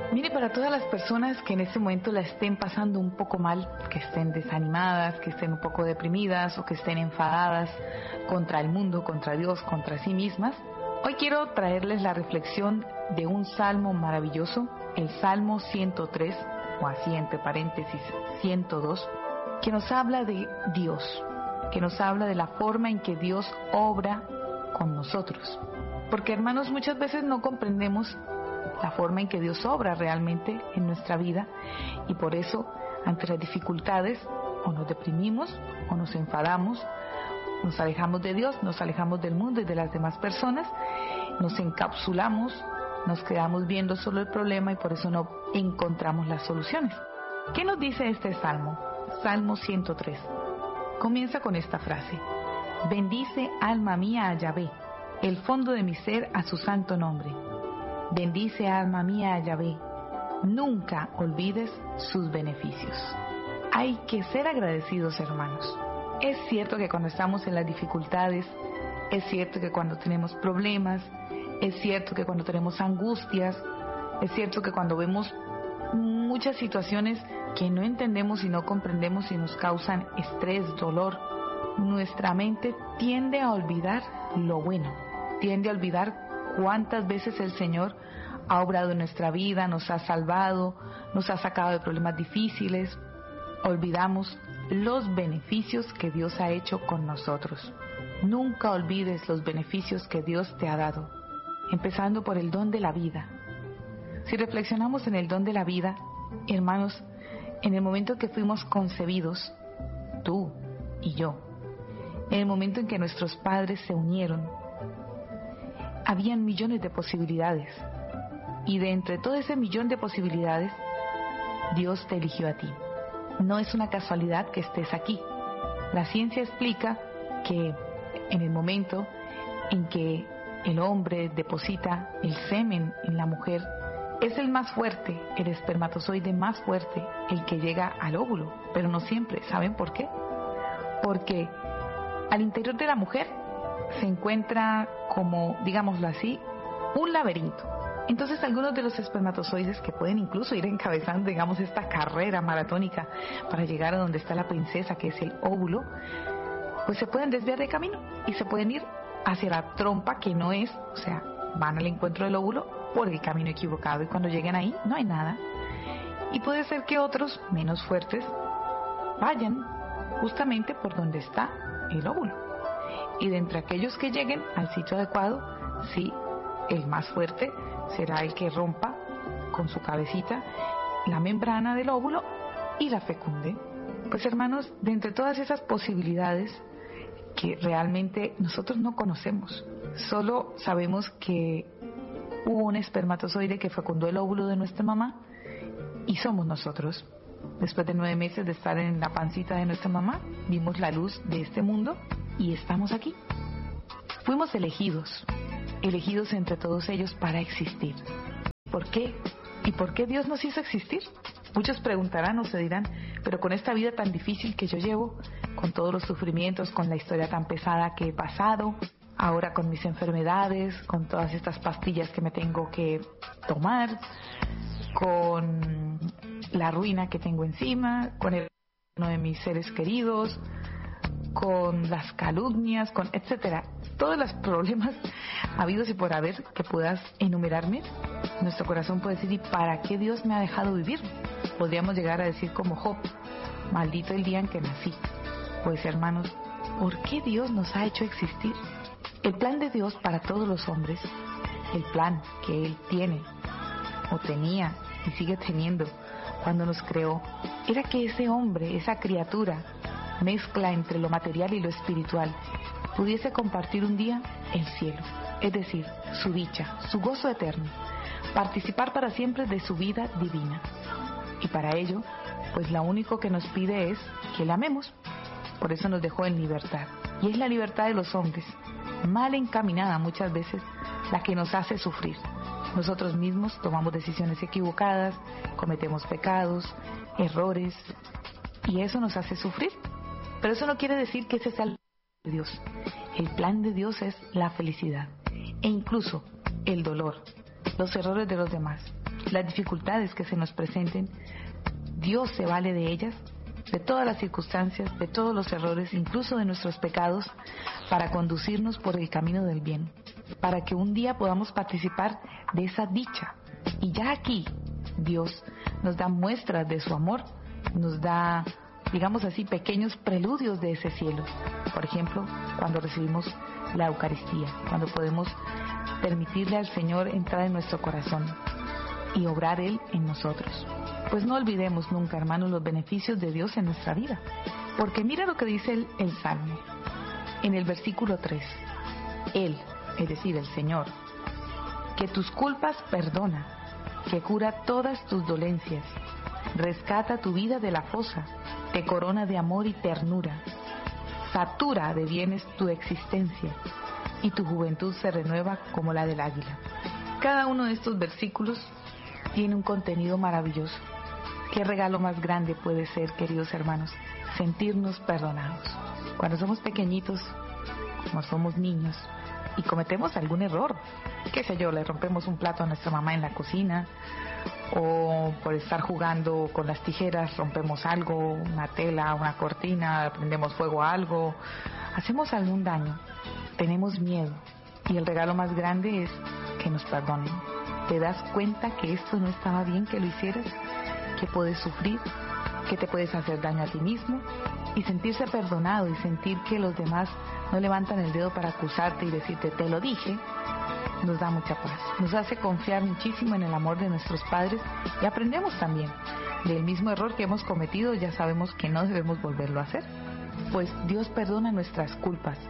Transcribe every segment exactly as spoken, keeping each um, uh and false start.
Mire, para todas las personas que en este momento la estén pasando un poco mal, que estén desanimadas, que estén un poco deprimidas o que estén enfadadas contra el mundo, contra Dios, contra sí mismas, hoy quiero traerles la reflexión de un salmo maravilloso, el Salmo ciento tres, o así entre paréntesis ciento dos, que nos habla de Dios, que nos habla de la forma en que Dios obra con nosotros. Porque, hermanos, muchas veces no comprendemos la forma en que Dios obra realmente en nuestra vida, y por eso ante las dificultades o nos deprimimos o nos enfadamos, nos alejamos de Dios, nos alejamos del mundo y de las demás personas, nos encapsulamos, nos quedamos viendo solo el problema y por eso no encontramos las soluciones. ¿Qué nos dice este salmo? Salmo ciento tres. Comienza con esta frase: bendice alma mía a Yahvé, el fondo de mi ser a su santo nombre. Bendice alma mía a Yahvé, nunca olvides sus beneficios. Hay que ser agradecidos, hermanos. Es cierto que cuando estamos en las dificultades, es cierto que cuando tenemos problemas, es cierto que cuando tenemos angustias, es cierto que cuando vemos muchas situaciones que no entendemos y no comprendemos y nos causan estrés, dolor, nuestra mente tiende a olvidar lo bueno, tiende a olvidar cuántas veces el Señor ha obrado en nuestra vida, nos ha salvado, nos ha sacado de problemas difíciles. Olvidamos los beneficios que Dios ha hecho con nosotros. Nunca olvides los beneficios que Dios te ha dado, empezando por el don de la vida. Si reflexionamos en el don de la vida, hermanos, en el momento que fuimos concebidos, tú y yo, en el momento en que nuestros padres se unieron, habían millones de posibilidades, y de entre todo ese millón de posibilidades, Dios te eligió a ti. No es una casualidad que estés aquí. La ciencia explica que en el momento en que el hombre deposita el semen en la mujer, es el más fuerte, el espermatozoide más fuerte, el que llega al óvulo, pero no siempre. ¿Saben por qué? Porque al interior de la mujer se encuentra, como, digámoslo así, un laberinto. Entonces algunos de los espermatozoides, que pueden incluso ir encabezando, digamos, esta carrera maratónica para llegar a donde está la princesa, que es el óvulo, pues se pueden desviar de camino y se pueden ir hacia la trompa, que no es, o sea, van al encuentro del óvulo por el camino equivocado, y cuando lleguen ahí no hay nada. Y puede ser que otros, menos fuertes, vayan justamente por donde está el óvulo. Y de entre aquellos que lleguen al sitio adecuado, sí, el más fuerte será el que rompa con su cabecita la membrana del óvulo y la fecunde. Pues, hermanos, de entre todas esas posibilidades que realmente nosotros no conocemos, solo sabemos que hubo un espermatozoide que fecundó el óvulo de nuestra mamá y somos nosotros. Después de nueve meses de estar en la pancita de nuestra mamá, vimos la luz de este mundo y estamos aquí. Fuimos elegidos, elegidos entre todos ellos para existir. ¿Por qué? ¿Y por qué Dios nos hizo existir? Muchos preguntarán o se dirán, pero con esta vida tan difícil que yo llevo, con todos los sufrimientos, con la historia tan pesada que he pasado, ahora con mis enfermedades, con todas estas pastillas que me tengo que tomar, con la ruina que tengo encima, con el uno de mis seres queridos, con las calumnias, con etcétera, todos los problemas habidos y por haber que puedas enumerarme, nuestro corazón puede decir: ¿y para qué Dios me ha dejado vivir? Podríamos llegar a decir como Job: maldito el día en que nací. Pues, hermanos, ¿por qué Dios nos ha hecho existir? El plan de Dios para todos los hombres, el plan que Él tiene o tenía y sigue teniendo cuando nos creó, era que ese hombre, esa criatura, mezcla entre lo material y lo espiritual, pudiese compartir un día el cielo, es decir, su dicha, su gozo eterno, participar para siempre de su vida divina. Y para ello, pues lo único que nos pide es que la amemos. Por eso nos dejó en libertad. Y es la libertad de los hombres, mal encaminada muchas veces, la que nos hace sufrir. Nosotros mismos tomamos decisiones equivocadas, cometemos pecados, errores, y eso nos hace sufrir. Pero eso no quiere decir que ese sea el plan de Dios. El plan de Dios es la felicidad, e incluso el dolor, los errores de los demás, las dificultades que se nos presenten, Dios se vale de ellas, de todas las circunstancias, de todos los errores, incluso de nuestros pecados, para conducirnos por el camino del bien, para que un día podamos participar de esa dicha. Y ya aquí Dios nos da muestras de su amor, nos da, digamos así, pequeños preludios de ese cielo. Por ejemplo, cuando recibimos la Eucaristía, cuando podemos permitirle al Señor entrar en nuestro corazón y obrar Él en nosotros. Pues no olvidemos nunca, hermanos, los beneficios de Dios en nuestra vida. Porque mira lo que dice el, el Salmo, en el versículo tres. Él, es decir, el Señor, que tus culpas perdona, que cura todas tus dolencias, rescata tu vida de la fosa, te corona de amor y ternura, satura de bienes tu existencia, y tu juventud se renueva como la del águila. Cada uno de estos versículos tiene un contenido maravilloso. ¿Qué regalo más grande puede ser, queridos hermanos, sentirnos perdonados? Cuando somos pequeñitos, como somos niños, y cometemos algún error, qué sé yo, le rompemos un plato a nuestra mamá en la cocina, o por estar jugando con las tijeras rompemos algo, una tela, una cortina, prendemos fuego a algo, hacemos algún daño, tenemos miedo, y el regalo más grande es que nos perdonen. ¿Te das cuenta que esto no estaba bien que lo hicieras? Que puedes sufrir, que te puedes hacer daño a ti mismo, y sentirse perdonado y sentir que los demás no levantan el dedo para acusarte y decirte te lo dije, nos da mucha paz. Nos hace confiar muchísimo en el amor de nuestros padres y aprendemos también del mismo error que hemos cometido, ya sabemos que no debemos volverlo a hacer. Pues Dios perdona nuestras culpas,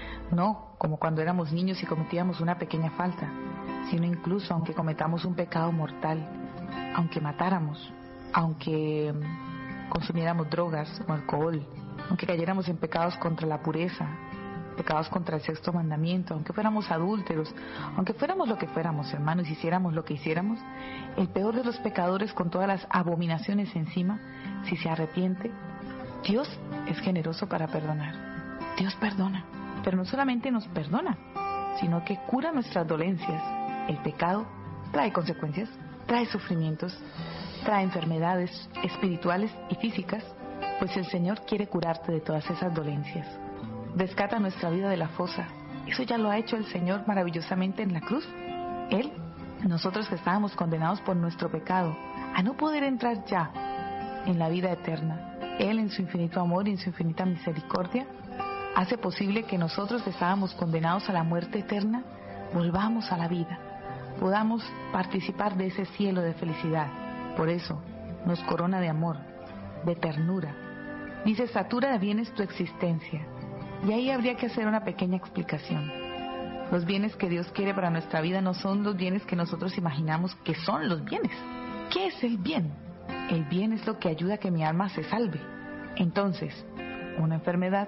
no como cuando éramos niños y cometíamos una pequeña falta, sino incluso aunque cometamos un pecado mortal, aunque matáramos, aunque consumiéramos drogas o alcohol, aunque cayéramos en pecados contra la pureza, pecados contra el sexto mandamiento, aunque fuéramos adúlteros, aunque fuéramos lo que fuéramos, hermanos, hiciéramos lo que hiciéramos, el peor de los pecadores con todas las abominaciones encima, si se arrepiente, Dios es generoso para perdonar. Dios perdona, pero no solamente nos perdona, sino que cura nuestras dolencias. El pecado trae consecuencias, trae sufrimientos, trae enfermedades espirituales y físicas, pues el Señor quiere curarte de todas esas dolencias. Rescata nuestra vida de la fosa. Eso ya lo ha hecho el Señor maravillosamente en la cruz. Él, nosotros que estábamos condenados por nuestro pecado, a no poder entrar ya en la vida eterna, Él en su infinito amor y en su infinita misericordia, hace posible que nosotros que estábamos condenados a la muerte eterna, volvamos a la vida, podamos participar de ese cielo de felicidad. Por eso nos corona de amor, de ternura. Dice, satura de bienes tu existencia. Y ahí habría que hacer una pequeña explicación. Los bienes que Dios quiere para nuestra vida no son los bienes que nosotros imaginamos que son los bienes. ¿Qué es el bien? El bien es lo que ayuda a que mi alma se salve. Entonces, una enfermedad,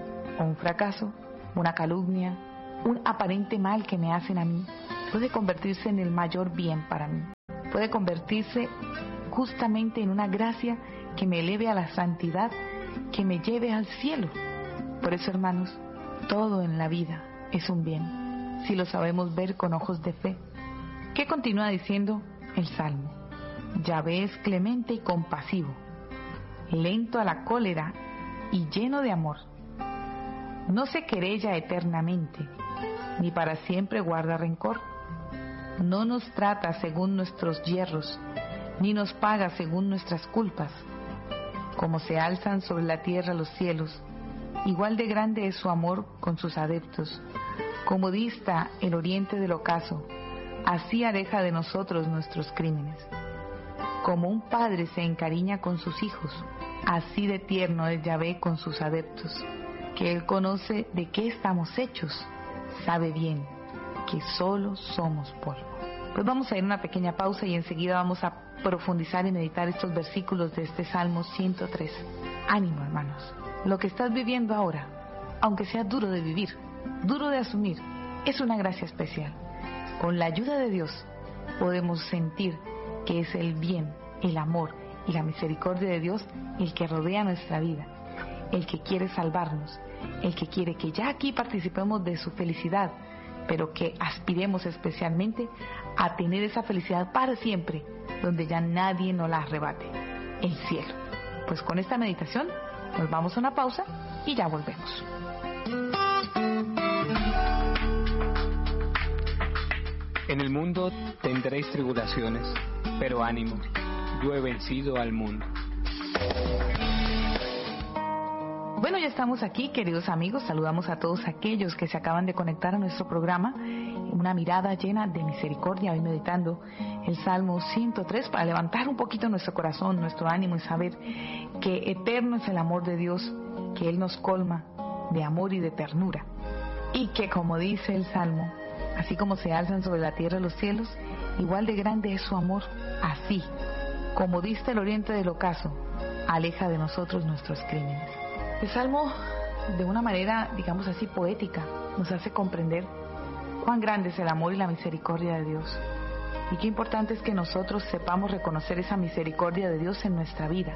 o un fracaso, una calumnia, un aparente mal que me hacen a mí, puede convertirse en el mayor bien para mí. Puede convertirse justamente en una gracia que me eleve a la santidad, que me lleve al cielo. Por eso, hermanos, todo en la vida es un bien, si lo sabemos ver con ojos de fe. ¿Qué continúa diciendo el Salmo? Yahvé es clemente y compasivo, lento a la cólera y lleno de amor. No se querella eternamente, ni para siempre guarda rencor. No nos trata según nuestros yerros, ni nos paga según nuestras culpas. Como se alzan sobre la tierra los cielos, igual de grande es su amor con sus adeptos. Como dista el oriente del ocaso, así aleja de nosotros nuestros crímenes. Como un padre se encariña con sus hijos, así de tierno es Yahvé con sus adeptos, que Él conoce de qué estamos hechos, sabe bien que solo somos polvo. Pues vamos a ir a una pequeña pausa y enseguida vamos a profundizar y meditar estos versículos de este Salmo ciento tres. Ánimo, hermanos. Lo que estás viviendo ahora, aunque sea duro de vivir, duro de asumir, es una gracia especial. Con la ayuda de Dios podemos sentir que es el bien, el amor y la misericordia de Dios el que rodea nuestra vida, el que quiere salvarnos, el que quiere que ya aquí participemos de su felicidad, pero que aspiremos especialmente a tener esa felicidad para siempre, donde ya nadie nos la arrebate, el cielo. Pues con esta meditación nos vamos a una pausa y ya volvemos. En el mundo tendréis tribulaciones, pero ánimo, yo he vencido al mundo. Bueno, ya estamos aquí, queridos amigos. Saludamos a todos aquellos que se acaban de conectar a nuestro programa. Una mirada llena de misericordia, hoy meditando el Salmo ciento tres para levantar un poquito nuestro corazón, nuestro ánimo y saber que eterno es el amor de Dios, que Él nos colma de amor y de ternura. Y que, como dice el Salmo, así como se alzan sobre la tierra los cielos, igual de grande es su amor. Así como dista el oriente del ocaso, aleja de nosotros nuestros crímenes. El Salmo, de una manera, digamos así, poética, nos hace comprender cuán grande es el amor y la misericordia de Dios. Y qué importante es que nosotros sepamos reconocer esa misericordia de Dios en nuestra vida.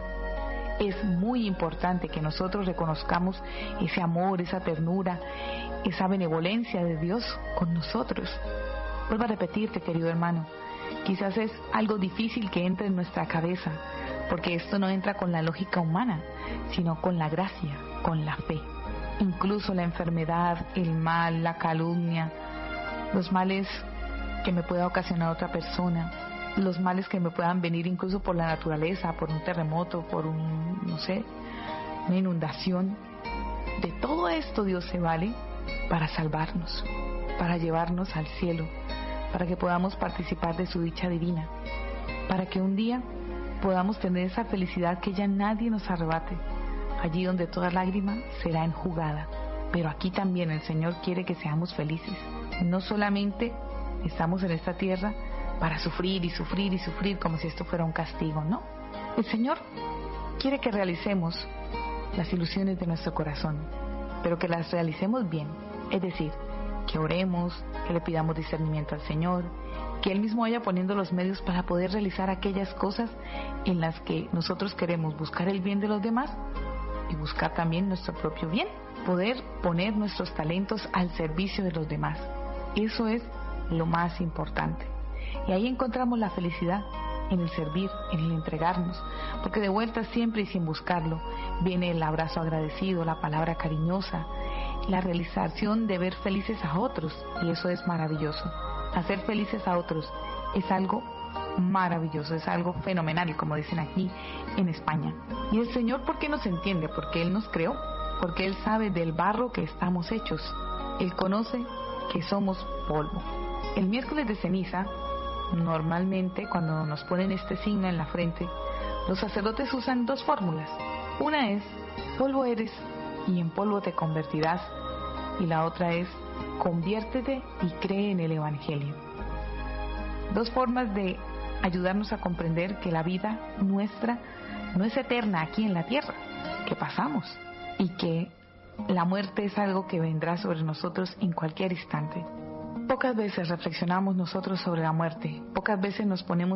Es muy importante que nosotros reconozcamos ese amor, esa ternura, esa benevolencia de Dios con nosotros. Vuelvo a repetirte, querido hermano, quizás es algo difícil que entre en nuestra cabeza, porque esto no entra con la lógica humana, sino con la gracia, con la fe. Incluso la enfermedad, el mal, la calumnia, los males que me pueda ocasionar otra persona, los males que me puedan venir incluso por la naturaleza, por un terremoto, por un, no sé, una inundación. De todo esto Dios se vale para salvarnos, para llevarnos al cielo, para que podamos participar de su dicha divina, para que un día podamos tener esa felicidad que ya nadie nos arrebate, allí donde toda lágrima será enjugada. Pero aquí también el Señor quiere que seamos felices. No solamente estamos en esta tierra para sufrir y sufrir y sufrir como si esto fuera un castigo, no. El Señor quiere que realicemos las ilusiones de nuestro corazón, pero que las realicemos bien, es decir, que oremos, que le pidamos discernimiento al Señor, que Él mismo vaya poniendo los medios para poder realizar aquellas cosas en las que nosotros queremos buscar el bien de los demás y buscar también nuestro propio bien, poder poner nuestros talentos al servicio de los demás. Eso es lo más importante. Y ahí encontramos la felicidad, en el servir, en el entregarnos, porque de vuelta siempre y sin buscarlo viene el abrazo agradecido, la palabra cariñosa, la realización de ver felices a otros, y eso es maravilloso. Hacer felices a otros es algo maravilloso, es algo fenomenal, como dicen aquí en España. Y el Señor, ¿por qué nos entiende? Porque Él nos creó, porque Él sabe del barro que estamos hechos. Él conoce que somos polvo. El miércoles de ceniza, normalmente cuando nos ponen este signo en la frente, los sacerdotes usan dos fórmulas. Una es, polvo eres y en polvo te convertirás, y la otra es, conviértete y cree en el Evangelio. Dos formas de ayudarnos a comprender que la vida nuestra no es eterna aquí en la tierra, que pasamos, y que la muerte es algo que vendrá sobre nosotros en cualquier instante. Pocas veces reflexionamos nosotros sobre la muerte, pocas veces nos ponemos